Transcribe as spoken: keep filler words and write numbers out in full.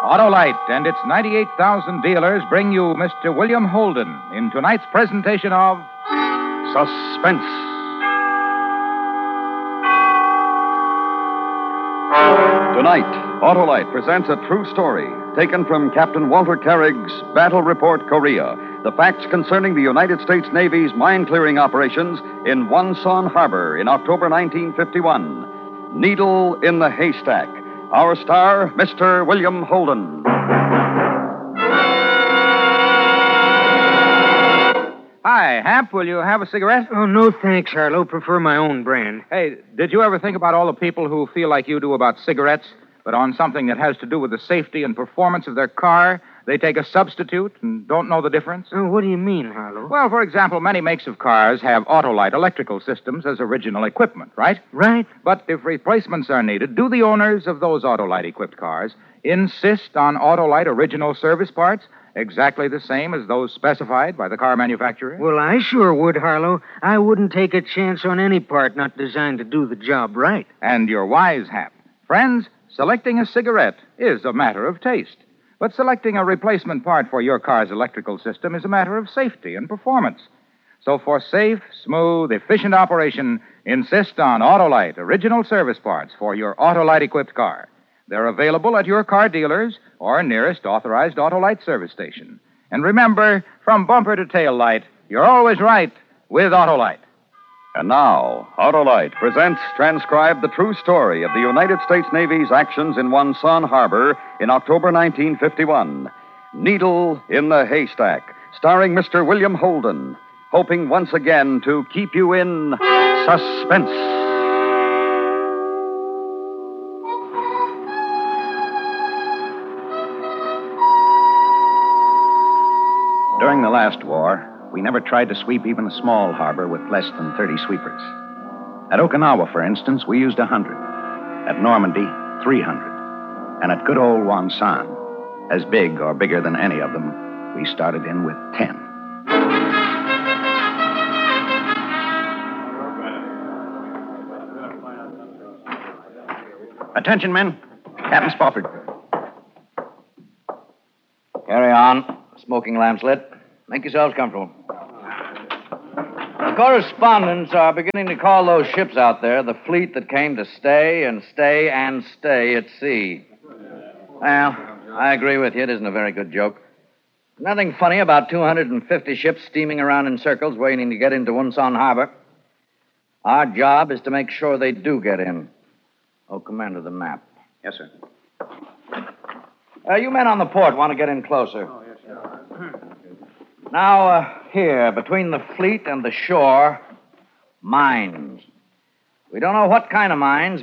Autolite and its ninety-eight thousand dealers bring you Mister William Holden in tonight's presentation of Suspense. Tonight, Autolite presents a true story taken from Captain Walter Carrick's Battle Report Korea. The facts concerning the United States Navy's mine-clearing operations in Wonsan Harbor in October nineteen fifty-one. Needle in the Haystack. Our star, Mister William Holden. Hi, Hap, will you have a cigarette? Oh, no thanks, Harlow. Prefer my own brand. Hey, did you ever think about all the people who feel like you do about cigarettes, but on something that has to do with the safety and performance of their car, they take a substitute and don't know the difference? Oh, what do you mean, Harlow? Well, for example, many makes of cars have Autolite electrical systems as original equipment, right? Right. But if replacements are needed, do the owners of those Autolite-equipped cars insist on Autolite original service parts exactly the same as those specified by the car manufacturer? Well, I sure would, Harlow. I wouldn't take a chance on any part not designed to do the job right. And you're wise, Hap. Friends, selecting a cigarette is a matter of taste. But selecting a replacement part for your car's electrical system is a matter of safety and performance. So for safe, smooth, efficient operation, insist on Autolite original service parts for your Autolite-equipped car. They're available at your car dealers or nearest authorized Autolite service station. And remember, from bumper to tail light, you're always right with Autolite. And now, Autolite presents transcribed the true story of the United States Navy's actions in Wonsan Harbor in October nineteen fifty-one. Needle in the Haystack, starring Mister William Holden, hoping once again to keep you in suspense. During the last war, we never tried to sweep even a small harbor with less than thirty sweepers. At Okinawa, for instance, we used one hundred. At Normandy, three hundred. And at good old Wonsan, as big or bigger than any of them, we started in with ten. Attention, men. Captain Spofford. Carry on. Smoking lamps lit. Make yourselves comfortable. The correspondents are beginning to call those ships out there the fleet that came to stay and stay and stay at sea. Well, I agree with you. It isn't a very good joke. Nothing funny about two hundred fifty ships steaming around in circles waiting to get into Wonsan Harbor. Our job is to make sure they do get in. Oh, Commander, the map. Yes, sir. Uh, you men on the port want to get in closer. Now, uh, here, between the fleet and the shore, mines. We don't know what kind of mines,